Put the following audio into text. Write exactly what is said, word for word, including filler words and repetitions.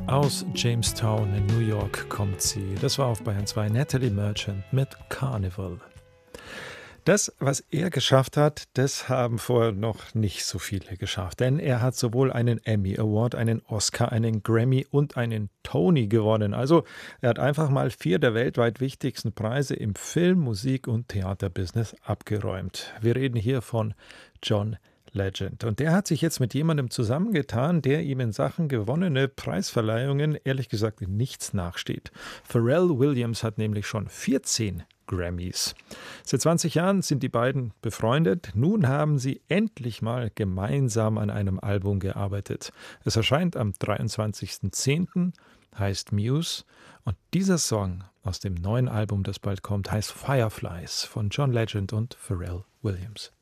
Aus Jamestown in New York kommt sie. Das war auf Bayern zwei Natalie Merchant mit Carnival. Das, was er geschafft hat, das haben vorher noch nicht so viele geschafft. Denn er hat sowohl einen Emmy Award, einen Oscar, einen Grammy und einen Tony gewonnen. Also er hat einfach mal vier der weltweit wichtigsten Preise im Film-, Musik- und Theaterbusiness abgeräumt. Wir reden hier von John Legend. Und der hat sich jetzt mit jemandem zusammengetan, der ihm in Sachen gewonnene Preisverleihungen ehrlich gesagt in nichts nachsteht. Pharrell Williams hat nämlich schon vierzehn Grammys. Seit zwanzig Jahren sind die beiden befreundet. Nun haben sie endlich mal gemeinsam an einem Album gearbeitet. Es erscheint am dreiundzwanzigsten zehnten, heißt Muse. Und dieser Song aus dem neuen Album, das bald kommt, heißt Fireflies von John Legend und Pharrell Williams.